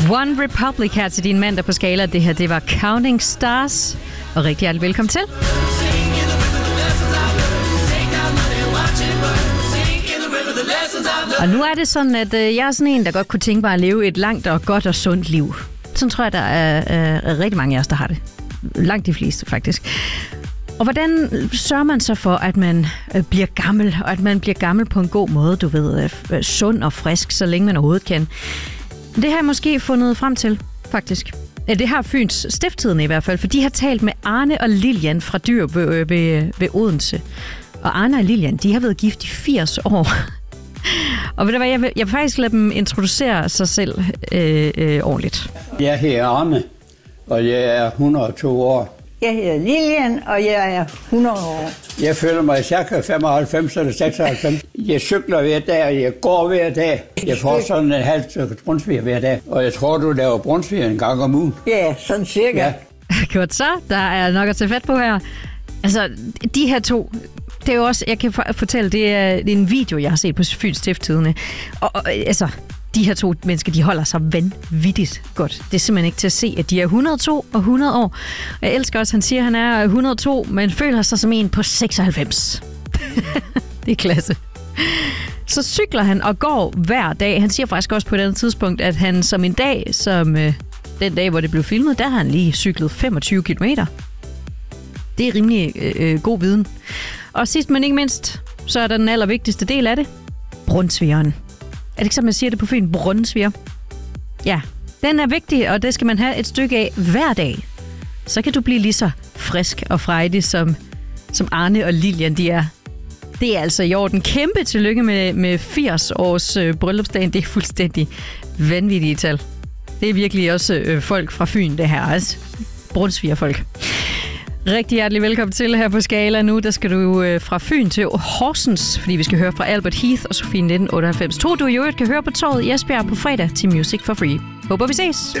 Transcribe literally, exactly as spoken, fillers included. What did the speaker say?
One Republic her til din mandag på Skala. Det her, det var Counting Stars. Og rigtig hjertelig velkommen til. Og nu er det sådan, at øh, jeg er sådan en, der godt kunne tænke mig at leve et langt og godt og sundt liv. Sådan tror jeg, der er, er rigtig mange af os, der har det. Langt de fleste, faktisk. Og hvordan sørger man så for, at man øh, bliver gammel, og at man bliver gammel på en god måde, du ved, øh, sund og frisk, så længe man overhovedet kan? Det har jeg måske fundet frem til, faktisk. Det har Fyns Stiftstidende i hvert fald, for de har talt med Arne og Lilian fra Dyr ved, ved, ved Odense. Og Arne og Lilian, de har været gift i firs år. Og ved du hvad, jeg vil, jeg vil faktisk lade dem introducere sig selv øh, øh, ordentligt. Jeg hedder Arne, og jeg er hundrede og to år. Jeg hedder Lilian, og jeg er hundrede år. Jeg føler mig cirka femoghalvfems eller seksoghalvfems. Jeg cykler hver dag, og jeg går hver dag. Jeg får sådan en halv stykke brunsviger hver dag. Og jeg tror, du laver brunsviger en gang om ugen. Ja, sådan cirka. Ja. Godt så, der er nok at tage fat på her. Altså, de her to, det er jo også, jeg kan fortælle, det er, det er en video, jeg har set på Fyns Stiftstidende. Og, og altså, de her to mennesker, de holder sig vanvittigt godt. Det er simpelthen ikke til at se, at de er hundrede og to og hundrede år. Og jeg elsker også, han siger, at han er hundrede og to, men føler sig som en på seksoghalvfems. Det er klasse. Så cykler han og går hver dag. Han siger faktisk også på et andet tidspunkt, at han som en dag, som øh, den dag, hvor det blev filmet, der har han lige cyklet femogtyve kilometer. Det er rimelig øh, god viden. Og sidst, men ikke mindst, så er der den allervigtigste del af det. Brunsvigeren. Er det ikke sådan, man siger det på Fyn? Brunsviger. Ja, den er vigtig, og det skal man have et stykke af hver dag. Så kan du blive lige så frisk og frejdig, som, som Arne og Lilian de er. Det er altså i orden. Kæmpe tillykke med, med firs års øh, bryllupsdagen. Det er fuldstændig vanvittige tal. Det er virkelig også øh, folk fra Fyn, det her. Altså brunsvigerfolk. Rigtig hjertelig velkommen til her på Skala. Nu der skal du øh, fra Fyn til Horsens, fordi vi skal høre fra Albert Heath og Sofie nitten otteoghalvfems. To du i øvrigt kan høre på Torvet i Esbjerg på fredag til Music for Free. Håber vi ses!